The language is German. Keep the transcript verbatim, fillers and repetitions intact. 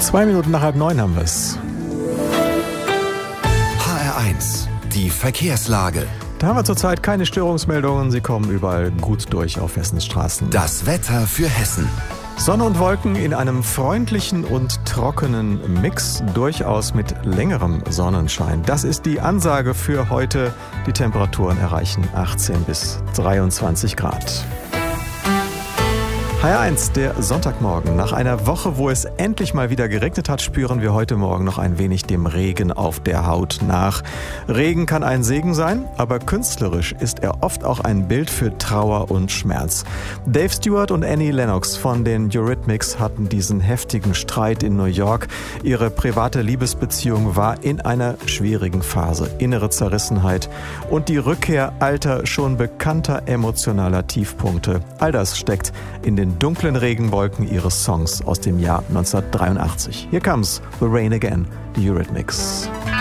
Zwei Minuten nach halb neun haben wir es. H R eins, die Verkehrslage. Da haben wir zurzeit keine Störungsmeldungen. Sie kommen überall gut durch auf Hessens Straßen. Das Wetter für Hessen. Sonne und Wolken in einem freundlichen und trockenen Mix, durchaus mit längerem Sonnenschein. Das ist die Ansage für heute. Die Temperaturen erreichen achtzehn bis dreiundzwanzig Grad. H R eins, der Sonntagmorgen. Nach einer Woche, wo es endlich mal wieder geregnet hat, spüren wir heute Morgen noch ein wenig dem Regen auf der Haut nach. Regen kann ein Segen sein, aber künstlerisch ist er oft auch ein Bild für Trauer und Schmerz. Dave Stewart und Annie Lennox von den Eurythmics hatten diesen heftigen Streit in New York. Ihre private Liebesbeziehung war in einer schwierigen Phase. Innere Zerrissenheit und die Rückkehr alter, schon bekannter emotionaler Tiefpunkte. All das steckt in den dunklen Regenwolken ihres Songs aus dem Jahr neunzehnhundertdreiundachtzig. Here comes The Rain Again, die Eurythmics.